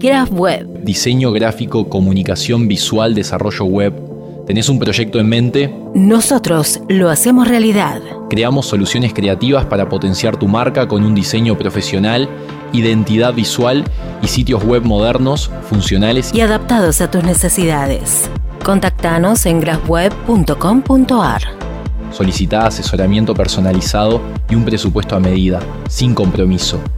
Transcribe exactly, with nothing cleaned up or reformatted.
Graph Web. Diseño gráfico, comunicación visual, desarrollo web. ¿Tenés un proyecto en mente? Nosotros lo hacemos realidad. Creamos soluciones creativas para potenciar tu marca con un diseño profesional, identidad visual y sitios web modernos, funcionales y adaptados a tus necesidades. Contactanos en graph web punto com punto a r. Solicitá asesoramiento personalizado y un presupuesto a medida, sin compromiso.